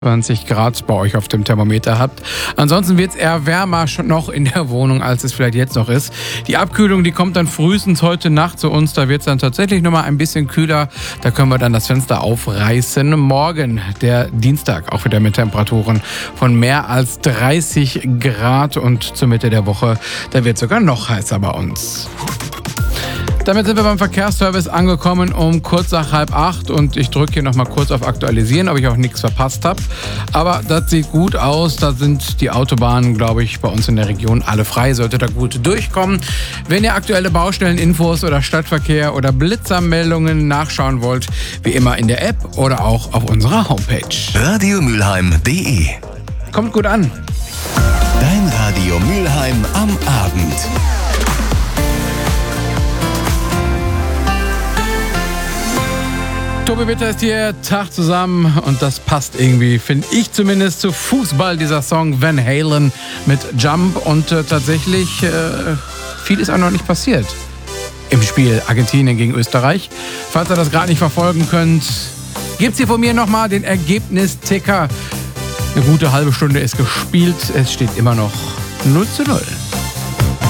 20 Grad bei euch auf dem Thermometer habt. Ansonsten wird es eher wärmer schon noch in der Wohnung, als es vielleicht jetzt noch ist. Die Abkühlung, die kommt dann frühestens heute Nacht zu uns. Da wird es dann tatsächlich nochmal ein bisschen kühler. Da können wir dann das Fenster aufreißen. Morgen, der Dienstag, auch wieder mit Temperaturen von mehr als 30 Grad. Und zur Mitte der Woche, da wird es sogar noch heißer bei uns. Damit sind wir beim Verkehrsservice angekommen um kurz nach 7:30 und ich drücke hier nochmal kurz auf Aktualisieren, ob ich auch nichts verpasst habe. Aber das sieht gut aus, da sind die Autobahnen, glaube ich, bei uns in der Region alle frei, sollte da gut durchkommen. Wenn ihr aktuelle Baustelleninfos oder Stadtverkehr oder Blitzermeldungen nachschauen wollt, wie immer in der App oder auch auf unserer Homepage. radiomülheim.de. Kommt gut an. Dein Radio Mülheim am Abend. Tobi Witter ist hier, Tag zusammen und das passt irgendwie, finde ich zumindest, zu Fußball, dieser Song Van Halen mit Jump und tatsächlich viel ist auch noch nicht passiert im Spiel Argentinien gegen Österreich. Falls ihr das gerade nicht verfolgen könnt, gibt's hier von mir nochmal den Ergebnisticker. Eine gute halbe Stunde ist gespielt, es steht immer noch 0:0.